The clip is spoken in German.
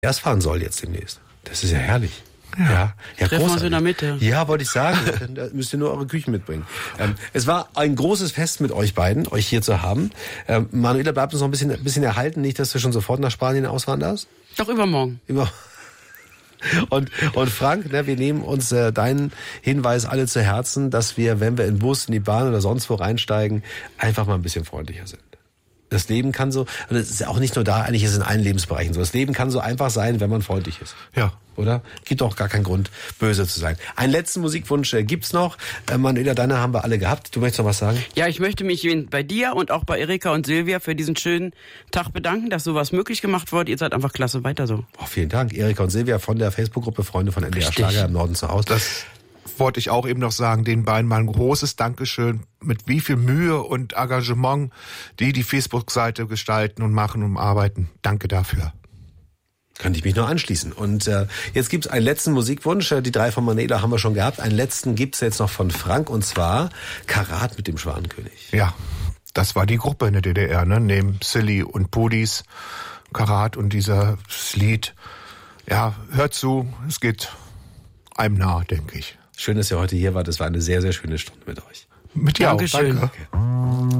erst fahren soll jetzt demnächst. Das ist ja herrlich. Ja, treffen wir uns in der Mitte. Ja, wollte ich sagen. Da müsst ihr nur eure Küchen mitbringen. Es war ein großes Fest mit euch beiden, euch hier zu haben. Manuela, bleibt uns noch ein bisschen erhalten, nicht, dass du schon sofort nach Spanien auswanderst? Doch, übermorgen. Und Frank, ne, wir nehmen uns deinen Hinweis alle zu Herzen, dass wir, wenn wir in den Bus, in die Bahn oder sonst wo reinsteigen, einfach mal ein bisschen freundlicher sind. Das Leben kann so, und es ist ja auch nicht nur da, eigentlich ist es in allen Lebensbereichen so. Das Leben kann so einfach sein, wenn man freundlich ist. Ja. Oder? Gibt auch gar keinen Grund, böse zu sein. Einen letzten Musikwunsch gibt's noch. Manuela, deine haben wir alle gehabt. Du möchtest noch was sagen? Ja, ich möchte mich bei dir und auch bei Erika und Silvia für diesen schönen Tag bedanken, dass sowas möglich gemacht wurde. Ihr seid einfach klasse, weiter so. Oh, vielen Dank. Erika und Silvia von der Facebook-Gruppe Freunde von NDR Schlager im Norden zu Hause. Das wollte ich auch eben noch sagen, den beiden mal ein großes Dankeschön, mit wie viel Mühe und Engagement die Facebook-Seite gestalten und machen und arbeiten. Danke dafür. Könnte ich mich nur anschließen. Und jetzt gibt's einen letzten Musikwunsch. Die 3 von Manuela haben wir schon gehabt. Einen letzten gibt's jetzt noch von Frank, und zwar Karat mit dem Schwanenkönig. Ja, das war die Gruppe in der DDR, ne? Neben Silly und Pudis, Karat und dieses Lied. Ja, hört zu, es geht einem nah, denke ich. Schön, dass ihr heute hier wart. Es war eine sehr, sehr schöne Stunde mit euch. Mit dir auch, Dankeschön. danke.